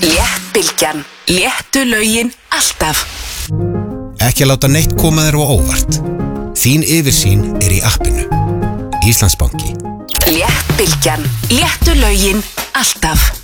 Léttbylgjan. Léttu lögin alltaf. Ekki láta neitt koma þér á óvart. Þín yfirsýn í appinu. Íslandsbanki. Léttbylgjan. Léttu lögin alltaf.